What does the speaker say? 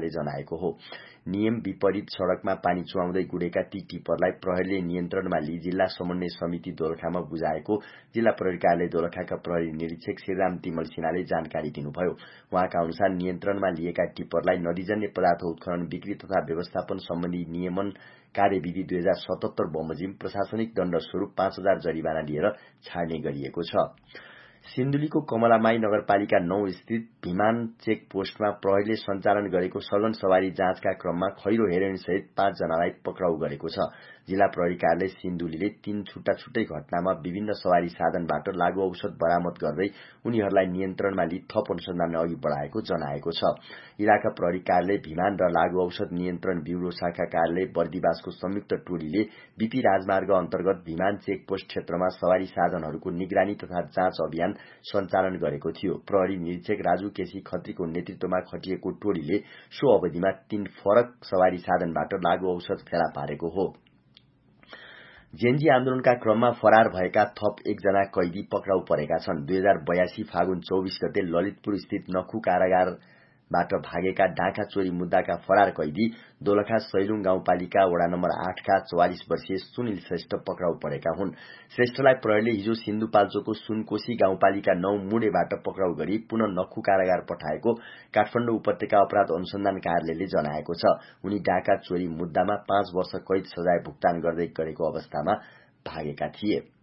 प्रकाशले जनाएको हो। नियम विपरीत सड़कमा पानी चुहाउँदै गुडेका ती टिप्परलाई प्रहरीले नियन्त्रणमा लिई जिल्ला समन्वय समिति दोलखामा बुझाएको जिल्ला प्रहरी कार्यालय दोलखाका प्रहरी निरीक्षक श्रीराम तिमल सिन्हाले जानकारी दिनुभयो। उहाँका अनुसार नियन्त्रणमा लिएका टिप्परलाई नदीजन्य पदार्थ उत्खनन बिक्री तथा व्यवस्थापन सम्बन्धी नियमन कार्यविधि 2077 बमोजिम प्रशासनिक दण्ड स्वरूप 5,000 जरिवाना लिएर छाड्ने गरिएको छ। सिन्धुलीको कमलामाई नगरपालिका 9 स्थित भिमान चेक पोस्टमा प्रहरीले सञ्चालन गरेको सघन सवारी जाँचका क्रममा खैरो हेरोइन सहित 5 जनालाई पक्राउ गरेको छ। जिल्ला प्रहरी कार्यालय सिन्धुलीले 3 छुट्टा-छुट्टै घटनामा विभिन्न सवारी साधनबाट लागू औषध बरामद गर्दै उनीहरूलाई नियन्त्रणमा लिई थप अनुसन्धान अघि बढाएको जनाएको छ। इलाका प्रहरी कार्यालय भिमान र लागू औषध नियन्त्रण ब्यूरो शाखा कार्यालय बर्दिवासको संयुक्त टोलीले बीपी राजमार्ग अन्तर्गत भिमान चेकपोस्ट क्षेत्रमा सवारी साधनहरूको निगरानी तथा जाँच अभियान सञ्चालन गरेको थियो। प्रहरी निरीक्षक राजु केसी खत्रीको नेतृत्वमा खटिएको टोलीले सो अवधिमा 3 फरक सवारी साधनबाट लागू औषध फेला पारेको हो। जेनजी आन्दोलनका क्रममा फरार भएका थप 1 जना कैदी पक्राउ परेका छन्। 2082 फागुन 24 गते ललितपुर स्थित नखु कारागारबाट भागेका डाँखा चोरी मुद्दाका फरार कैदी दोलखा सैलुङ गाउँपालिका वडा नम्बर 8 का 44 वर्षीय सुनिल श्रेष्ठ पक्राउ परेका हुन्। श्रेष्ठलाई प्रहरीले हिजो सिन्धुपाल्चोकको सुनकोशी गाउँपालिका 9 मुडेबाट पक्राउ गरी पुनः नखु कारागार पठाएको काठमाडौँ उपत्यका अपराध अनुसन्धान कार्यालयले जनाएको छ। उनी डाँखा चोरी मुद्दामा 5 वर्ष कैद सजाय भुक्तान गर्दै गरेको अवस्थामा भागेका थिए।